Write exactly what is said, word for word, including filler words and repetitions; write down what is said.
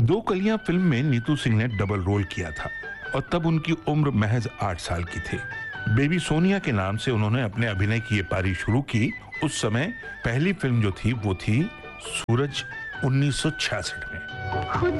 दो कलियां फिल्म में नीतू सिंह ने डबल रोल किया था और तब उनकी उम्र महज आठ साल की थी। बेबी सोनिया के नाम से उन्होंने अपने अभिनय की ये पारी शुरू की। उस समय पहली फिल्म जो थी वो थी सूरज उन्नीस सौ छियासठ में।